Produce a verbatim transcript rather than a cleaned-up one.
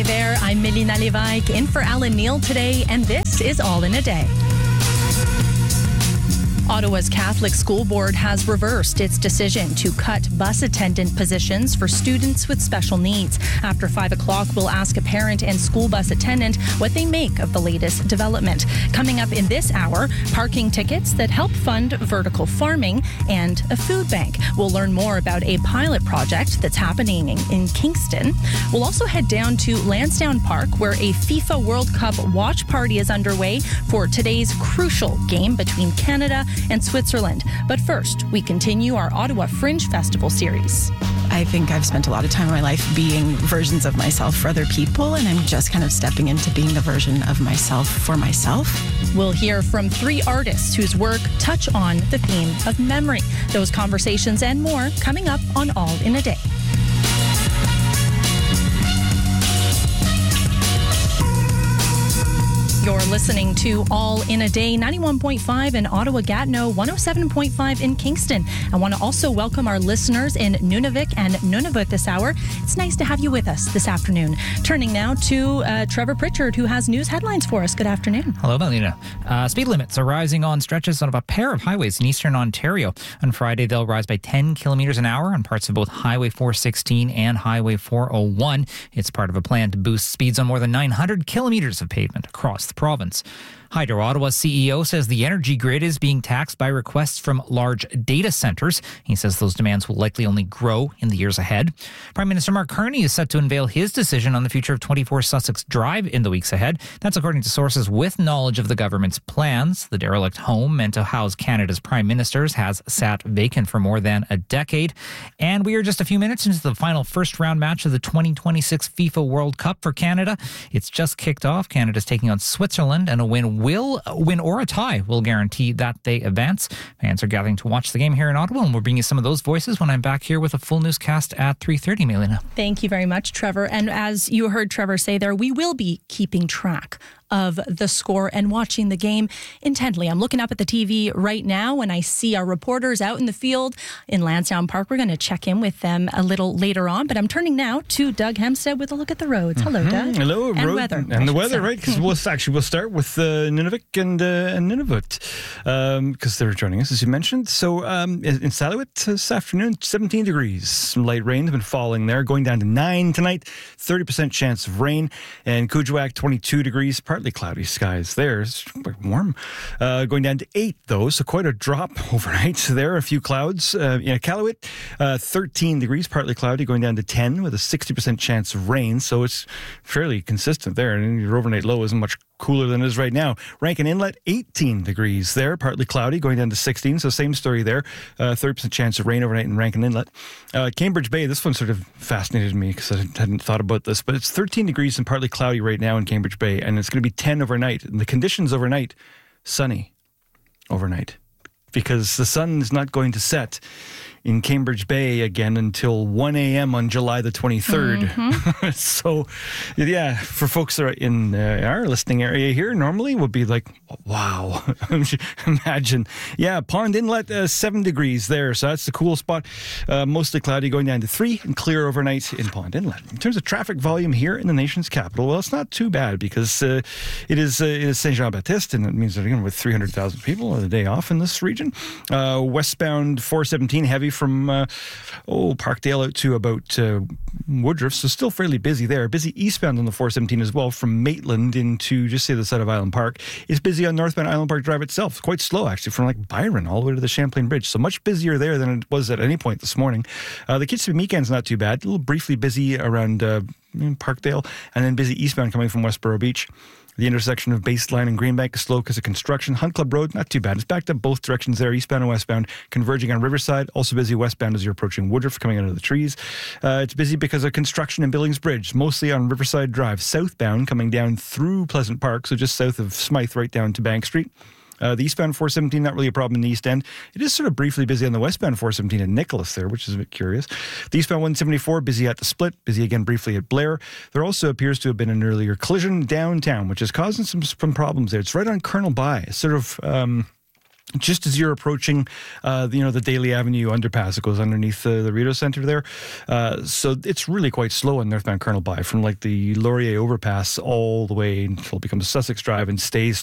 there, I'm Melina Levesque in for Alan Neal today, and this is All in a Day. Ottawa's Catholic School Board has reversed its decision to cut bus attendant positions for students with special needs. After five o'clock, we'll ask a parent and school bus attendant what they make of the latest development. Coming up in this hour, parking tickets that help fund vertical farming and a food bank. We'll learn more about a pilot project that's happening in, in Kingston. We'll also head down to Lansdowne Park, where a FIFA World Cup watch party is underway for today's crucial game between Canada and Switzerland. But first, we continue our Ottawa Fringe Festival series. I think I've spent a lot of time in my life being versions of myself for other people, and I'm just kind of stepping into being the version of myself for myself. We'll hear from three artists whose work touch on the theme of memory. Those conversations and more coming up on All in a Day. You're listening to All in a Day, ninety-one point five in Ottawa Gatineau, one oh seven point five in Kingston. I want to also welcome our listeners in Nunavik and Nunavut this hour. It's nice to have you with us this afternoon. Turning now to uh, Trevor Pritchard, who has news headlines for us. Good afternoon. Hello, Melina. Uh, speed limits are rising on stretches of a pair of highways in eastern Ontario. On Friday, they'll rise by ten kilometres an hour on parts of both Highway four sixteen and Highway four oh one. It's part of a plan to boost speeds on more than nine hundred kilometres of pavement across the province. Hydro Ottawa C E O says the energy grid is being taxed by requests from large data centres. He says those demands will likely only grow in the years ahead. Prime Minister Mark Carney is set to unveil his decision on the future of twenty-four Sussex Drive in the weeks ahead. That's according to sources with knowledge of the government's plans. The derelict home, meant to house Canada's prime ministers, has sat vacant for more than a decade. And we are just a few minutes into the final first round match of the twenty twenty-six FIFA World Cup for Canada. It's just kicked off. Canada's taking on Switzerland, and a win will win or a tie will guarantee that they advance. Fans are gathering to watch the game here in Ottawa, and we'll bring you some of those voices when I'm back here with a full newscast at three thirty, Melina. Thank you very much, Trevor. And as you heard Trevor say there, we will be keeping track of the score and watching the game intently. I'm looking up at the T V right now and I see our reporters out in the field in Lansdowne Park. We're going to check in with them a little later on, but I'm turning now to Doug Hempstead with a look at the roads. Hello, mm-hmm. Doug. Hello, and road, weather. And the weather, say. right? Because we'll actually we'll start with uh, Nunavik and, uh, and Nunavut because um, they're joining us, as you mentioned. So um, in Saluit this afternoon, seventeen degrees. Some light rain has been falling there, going down to nine tonight. thirty percent chance of rain. And Kuujjuaq, twenty-two degrees, partly cloudy skies there. It's quite warm. Uh, going down to eight, though, so quite a drop overnight there. A few clouds. Uh, in Iqaluit, uh, thirteen degrees, partly cloudy, going down to ten with a sixty percent chance of rain. So it's fairly consistent there. And your overnight low isn't much cooler than it is right now. Rankin Inlet, eighteen degrees there, partly cloudy, going down to sixteen. So same story there. Uh, thirty percent chance of rain overnight in Rankin Inlet. Uh, Cambridge Bay, this one sort of fascinated me because I hadn't thought about this, but it's thirteen degrees and partly cloudy right now in Cambridge Bay, and it's going to be ten overnight. And the conditions overnight, sunny overnight, because the sun is not going to set in Cambridge Bay again until one a.m. on July the twenty-third. Mm-hmm. So, yeah, for folks that are in uh, our listening area here, normally would be like, wow, imagine. Yeah, Pond Inlet, uh, seven degrees there. So that's the cool spot. Uh, mostly cloudy, going down to three, and clear overnight in Pond Inlet. In terms of traffic volume here in the nation's capital, well, it's not too bad because uh, it is uh, it is Saint Jean Baptiste, and it means that again with three hundred thousand people on the day off in this region. Uh, westbound four seventeen heavy from uh, oh Parkdale out to about uh, Woodruff, so still fairly busy there. Busy eastbound on the four seventeen as well from Maitland into just say the side of Island Park. It's busy on northbound Island Park Drive itself. It's quite slow actually from like Byron all the way to the Champlain Bridge. So much busier there than it was at any point this morning. Uh, the Kidston Meekand's not too bad. A little briefly busy around uh, Parkdale, and then busy eastbound coming from Westboro Beach. The intersection of Baseline and Greenbank is slow because of construction. Hunt Club Road, not too bad. It's backed up both directions there, eastbound and westbound, converging on Riverside. Also busy westbound as you're approaching Woodruff, coming out of the trees. Uh, it's busy because of construction in Billings Bridge, mostly on Riverside Drive. Southbound, coming down through Pleasant Park, so just south of Smythe, right down to Bank Street. Uh, the eastbound four seventeen, not really a problem in the east end. It is sort of briefly busy on the westbound four seventeen at Nicholas there, which is a bit curious. The eastbound one seventy-four, busy at the Split, busy again briefly at Blair. There also appears to have been an earlier collision downtown, which is causing some, some problems there. It's right on Colonel By, sort of... Um, just as you're approaching, uh, you know, the Daly Avenue underpass that goes underneath the, the Rideau Centre there. Uh, so it's really quite slow on northbound Colonel By from like the Laurier overpass all the way until it becomes Sussex Drive and stays